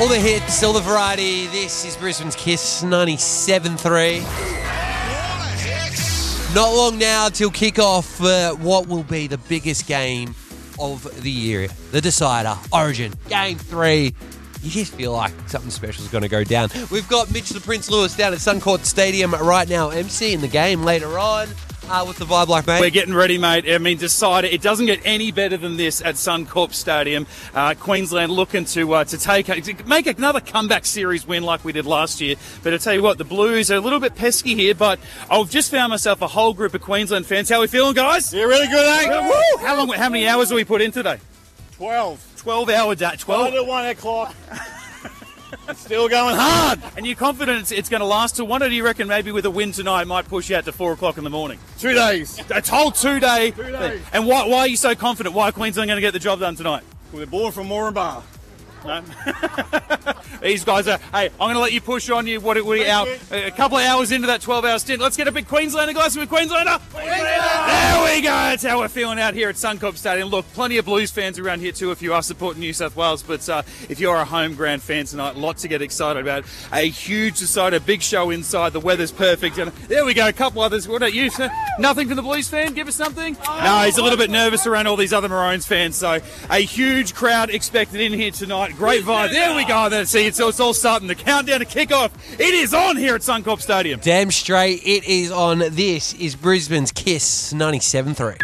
All the hits, all the variety. This is Brisbane's Kiss 97.3. Not long now till kick-off what will be the biggest game of the year. The decider, Origin, Game 3. You just feel like something special is going to go down. We've got Mitch the Prince Lewis down at Suncorp Stadium right now, emceeing the game later on. What's the vibe like, mate? We're getting ready, mate. I mean, decider. It doesn't get any better than this at Suncorp Stadium. Queensland looking to make another comeback series win like we did last year. But I tell you what, the Blues are a little bit pesky here, but I've just found myself a whole group of Queensland fans. How are we feeling, guys? Yeah, really good, eh? Woo! How many hours have we put in today? 12. 12-hour day. 12 at 1 o'clock. It's still going hard. And you're confident it's going to last till 1, or do you reckon maybe with a win tonight might push you out to 4 o'clock in the morning? 2 days. A whole 2 day. 2 days. And why are you so confident? Why are Queensland going to get the job done tonight? Well, they're born from Moranbah. No? These guys are, hey, I'm going to let you push on you. A couple of hours into that 12-hour stint. Let's get a big Queenslander, guys. We're Queenslander. There we go. That's how we're feeling out here at Suncorp Stadium. Look, plenty of Blues fans around here too if you are supporting New South Wales. But if you're a home ground fan tonight, lots to get excited about. A huge decider, big show inside. The weather's perfect. And there we go. A couple others. What about you, sir? Nothing from the Blues fan? Give us something? No, he's a little bit nervous around all these other Maroons fans. So a huge crowd expected in here tonight. Great vibe. There we go. See, it's all starting. The countdown to kick-off. It is on here at Suncorp Stadium. Damn straight, it is on. This is Brisbane's Kiss 97.3.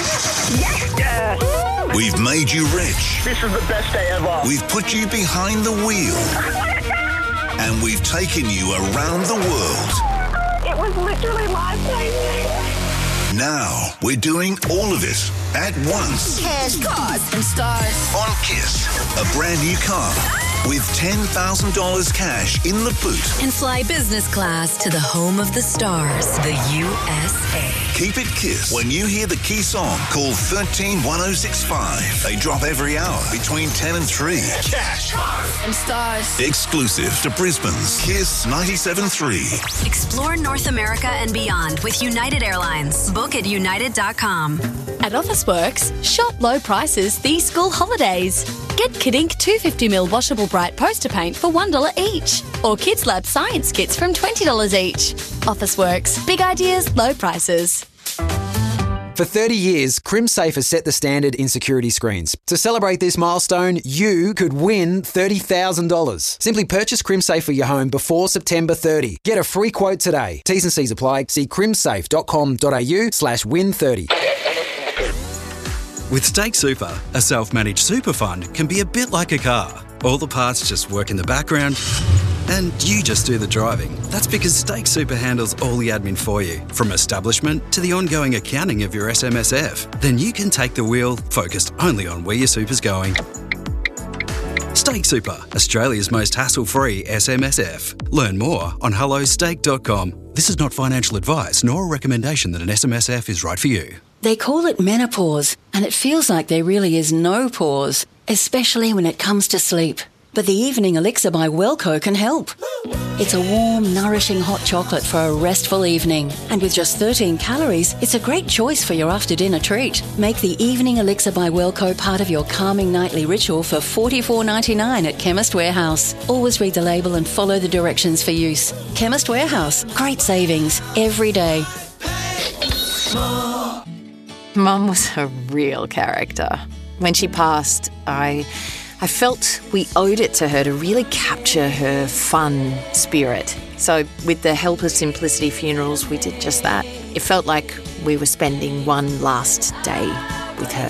Yes! We've made you rich. This is the best day ever. We've put you behind the wheel. And we've taken you around the world. It was literally life-changing. Now, we're doing all of it at once. Cash, cars, and stars. On Kiss, a brand new car with $10,000 cash in the boot. And fly business class to the home of the stars, the USA. Keep it Kiss. When you hear the key song, call 131065. They drop every hour between 10 and 3. Cash, cars, and stars. Exclusive to Brisbane's Kiss 97.3. Explore North America and beyond with United Airlines. Book at united.com. At Officeworks, shop low prices these school holidays. Get Kid Ink 250ml washable bright poster paint for $1 each. Or Kids Lab science kits from $20 each. Officeworks, big ideas, low prices. For 30 years, CrimSafe has set the standard in security screens. To celebrate this milestone, you could win $30,000. Simply purchase CrimSafe for your home before September 30. Get a free quote today. T's and C's apply. See crimsafe.com.au/win30. With Stake Super, a self-managed super fund can be a bit like a car. All the parts just work in the background and you just do the driving. That's because Stake Super handles all the admin for you, from establishment to the ongoing accounting of your SMSF. Then you can take the wheel, focused only on where your super's going. Stake Super, Australia's most hassle-free SMSF. Learn more on hellostake.com. This is not financial advice nor a recommendation that an SMSF is right for you. They call it menopause, and it feels like there really is no pause, especially when it comes to sleep. But the Evening Elixir by Wellco can help. It's a warm, nourishing hot chocolate for a restful evening. And with just 13 calories, it's a great choice for your after-dinner treat. Make the Evening Elixir by Wellco part of your calming nightly ritual for $44.99 at Chemist Warehouse. Always read the label and follow the directions for use. Chemist Warehouse. Great savings every day. Mum was a real character. When she passed, I felt we owed it to her to really capture her fun spirit. So with the help of Simplicity Funerals, we did just that. It felt like we were spending one last day with her.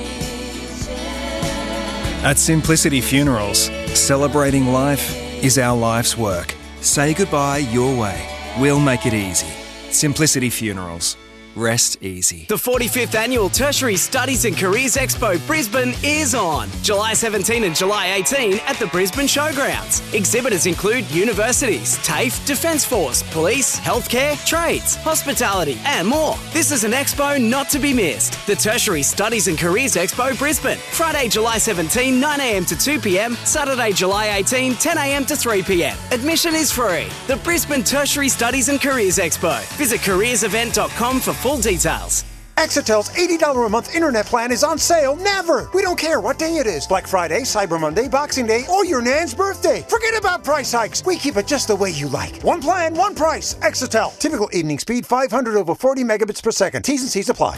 At Simplicity Funerals, celebrating life is our life's work. Say goodbye your way. We'll make it easy. Simplicity Funerals. Rest easy. The 45th Annual Tertiary Studies and Careers Expo Brisbane is on July 17 and July 18 at the Brisbane Showgrounds. Exhibitors include universities, TAFE, Defence Force, police, healthcare, trades, hospitality and more. This is an expo not to be missed. The Tertiary Studies and Careers Expo Brisbane. Friday, July 17, 9am to 2pm. Saturday, July 18, 10am to 3pm. Admission is free. The Brisbane Tertiary Studies and Careers Expo. Visit careersevent.com for full details. Exatel's $80 a month internet plan is on sale never. We don't care what day it is. Black Friday, Cyber Monday, Boxing Day, or your nan's birthday. Forget about price hikes. We keep it just the way you like. One plan, one price. Exatel. Typical evening speed 500 over 40 megabits per second. T's and C's apply.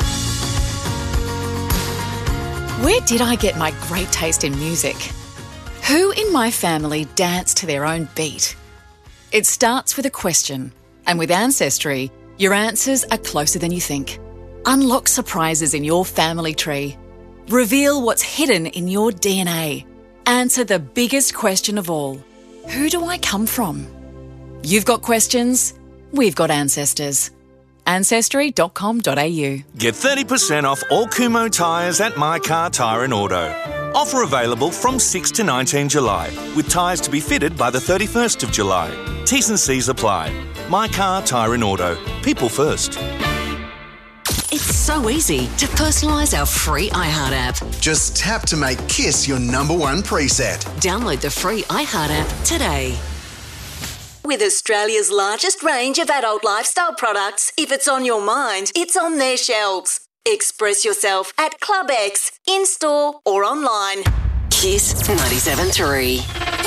Where did I get my great taste in music? Who in my family dance to their own beat? It starts with a question, and with Ancestry, your answers are closer than you think. Unlock surprises in your family tree. Reveal what's hidden in your DNA. Answer the biggest question of all. Who do I come from? You've got questions, we've got ancestors. Ancestry.com.au. Get 30% off all Kumho tyres at My Car Tyre and Auto. Offer available from 6 to 19 July, with tyres to be fitted by the 31st of July. T's and C's apply. My Car Tyre and Auto. People first. It's so easy to personalise our free iHeart app. Just tap to make Kiss your #1 preset. Download the free iHeart app today. With Australia's largest range of adult lifestyle products, if it's on your mind, it's on their shelves. Express yourself at Club X, in-store or online. Kiss 97.3.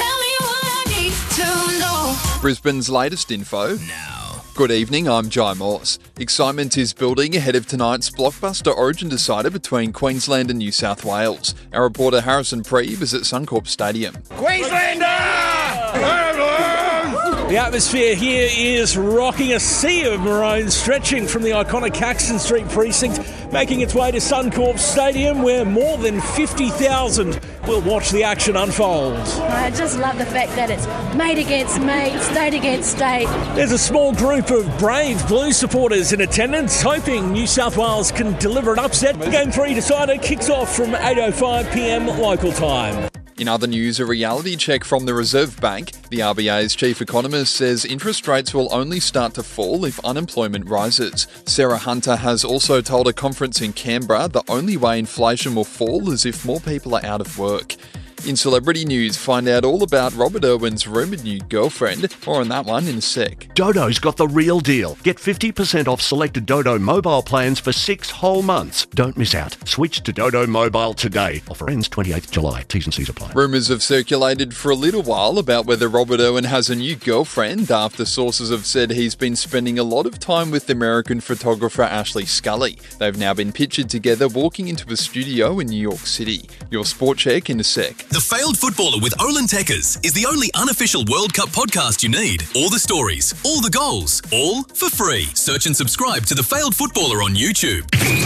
Brisbane's latest info now. Good evening, I'm Jai Morse. Excitement is building ahead of tonight's blockbuster Origin decider between Queensland and New South Wales. Our reporter Harrison Preeb is at Suncorp Stadium. Queenslander! The atmosphere here is rocking, a sea of maroons stretching from the iconic Caxton Street precinct, making its way to Suncorp Stadium, where more than 50,000 will watch the action unfold. I just love the fact that it's mate against mate, state against state. There's a small group of brave Blues supporters in attendance, hoping New South Wales can deliver an upset. Game 3 decider kicks off from 8:05pm local time. In other news, a reality check from the Reserve Bank. The RBA's chief economist says interest rates will only start to fall if unemployment rises. Sarah Hunter has also told a conference in Canberra the only way inflation will fall is if more people are out of work. In celebrity news, find out all about Robert Irwin's rumoured new girlfriend. More on that one in a sec. Dodo's got the real deal. Get 50% off selected Dodo mobile plans for 6 whole months. Don't miss out. Switch to Dodo Mobile today. Offer ends 28th July. T's and C's apply. Rumours have circulated for a little while about whether Robert Irwin has a new girlfriend after sources have said he's been spending a lot of time with American photographer Ashley Scully. They've now been pictured together walking into a studio in New York City. Your sport check in a sec. The Failed Footballer with Olin Tekkers is the only unofficial World Cup podcast you need. All the stories, all the goals, all for free. Search and subscribe to The Failed Footballer on YouTube.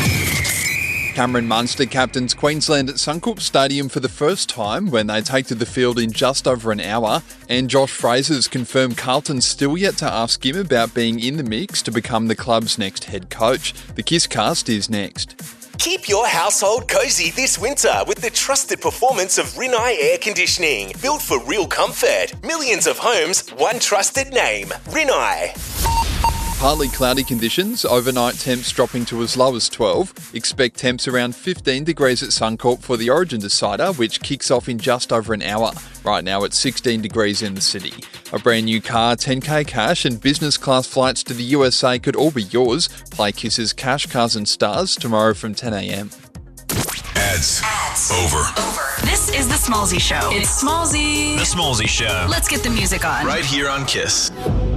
Cameron Munster captains Queensland at Suncorp Stadium for the first time when they take to the field in just over an hour, and Josh Fraser's confirmed Carlton's still yet to ask him about being in the mix to become the club's next head coach. The Kisscast is next. Keep your household cozy this winter with the trusted performance of Rinnai Air Conditioning. Built for real comfort. Millions of homes, one trusted name. Rinnai. Partly cloudy conditions, overnight temps dropping to as low as 12. Expect temps around 15 degrees at Suncorp for the Origin decider, which kicks off in just over an hour. Right now it's 16 degrees in the city. A brand new car, 10k cash and business class flights to the USA could all be yours. Play Kiss's Cash, Cars and Stars tomorrow from 10am. Ads. Over. This is the Smallsy Show. It's Smallsy. The Smallsy Show. Let's get the music on. Right here on Kiss.